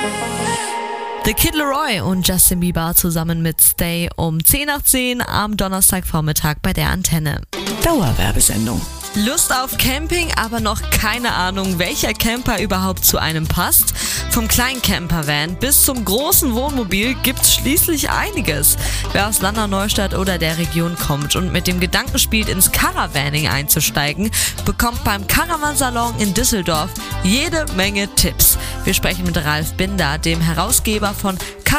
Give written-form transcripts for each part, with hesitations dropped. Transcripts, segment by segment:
The Kid Laroi und Justin Bieber zusammen mit Stay um 10 nach 10 am Donnerstagvormittag bei der Antenne. Dauerwerbesendung. Lust auf Camping, aber noch keine Ahnung, welcher Camper überhaupt zu einem passt? Vom kleinen Campervan bis zum großen Wohnmobil gibt's schließlich einiges. Wer aus Landau-Neustadt oder der Region kommt und mit dem Gedanken spielt, ins Caravaning einzusteigen, bekommt beim Caravansalon in Düsseldorf jede Menge Tipps. Wir sprechen mit Ralf Binder, dem Herausgeber von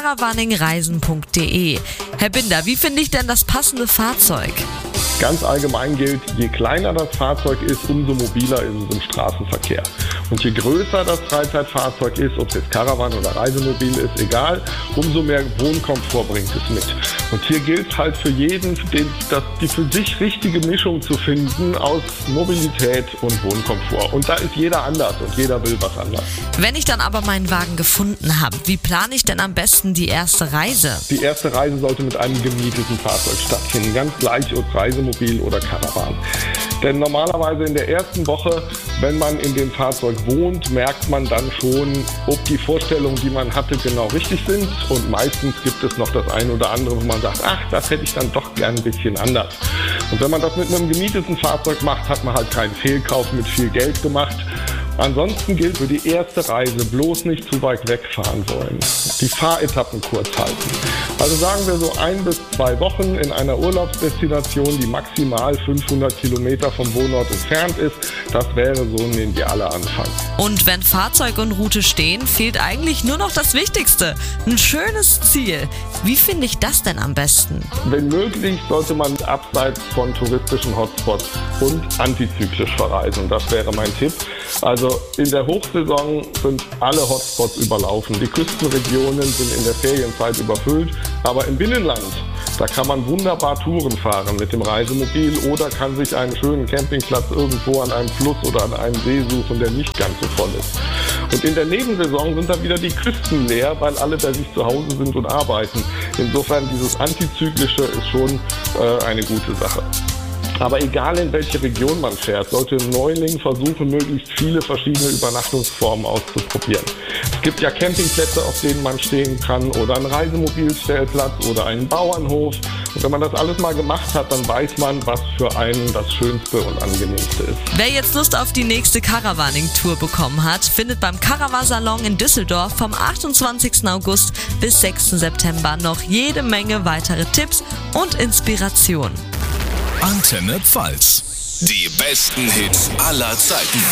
caravaningreisen.de. Herr Binder, wie finde ich denn das passende Fahrzeug? Ganz allgemein gilt, je kleiner das Fahrzeug ist, umso mobiler ist es im Straßenverkehr. Und je größer das Freizeitfahrzeug ist, ob es jetzt Caravan oder Reisemobil ist, egal, umso mehr Wohnkomfort bringt es mit. Und hier gilt halt für jeden, die für sich richtige Mischung zu finden aus Mobilität und Wohnkomfort. Und da ist jeder anders und jeder will was anderes. Wenn ich dann aber meinen Wagen gefunden habe, wie plane ich denn am besten die erste Reise? Die erste Reise sollte mit einem gemieteten Fahrzeug stattfinden, ganz gleich ob Reisemobil oder Caravan. Denn normalerweise in der ersten Woche, wenn man in dem Fahrzeug wohnt, merkt man dann schon, ob die Vorstellungen, die man hatte, genau richtig sind. Und meistens gibt es noch das eine oder andere, wo man sagt, ach, das hätte ich dann doch gern ein bisschen anders. Und wenn man das mit einem gemieteten Fahrzeug macht, hat man halt keinen Fehlkauf mit viel Geld gemacht. Ansonsten gilt für die erste Reise bloß nicht zu weit wegfahren sollen. Die Fahretappen kurz halten. Also sagen wir so 1 bis 2 Wochen in einer Urlaubsdestination, die maximal 500 Kilometer vom Wohnort entfernt ist. Das wäre so ein idealer Anfang. Und wenn Fahrzeug und Route stehen, fehlt eigentlich nur noch das Wichtigste. Ein schönes Ziel. Wie finde ich das denn am besten? Wenn möglich, sollte man abseits von touristischen Hotspots und antizyklisch verreisen. Das wäre mein Tipp. Also in der Hochsaison sind alle Hotspots überlaufen. Die Küstenregionen sind in der Ferienzeit überfüllt. Aber im Binnenland, da kann man wunderbar Touren fahren mit dem Reisemobil oder kann sich einen schönen Campingplatz irgendwo an einem Fluss oder an einem See suchen, der nicht ganz so voll ist. Und in der Nebensaison sind dann wieder die Küsten leer, weil alle bei sich zu Hause sind und arbeiten. Insofern dieses Antizyklische ist schon eine gute Sache. Aber egal in welche Region man fährt, sollte ein Neuling versuchen, möglichst viele verschiedene Übernachtungsformen auszuprobieren. Es gibt ja Campingplätze, auf denen man stehen kann oder einen Reisemobilstellplatz oder einen Bauernhof. Und wenn man das alles mal gemacht hat, dann weiß man, was für einen das Schönste und Angenehmste ist. Wer jetzt Lust auf die nächste Caravaning-Tour bekommen hat, findet beim Caravansalon in Düsseldorf vom 28. August bis 6. September noch jede Menge weitere Tipps und Inspirationen. Antenne Pfalz. Die besten Hits aller Zeiten.